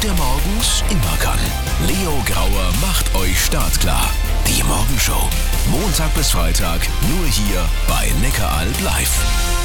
der morgens immer kann. Leo Grauer macht euch startklar. Die Morgenshow. Montag bis Freitag nur hier bei Neckaralb live.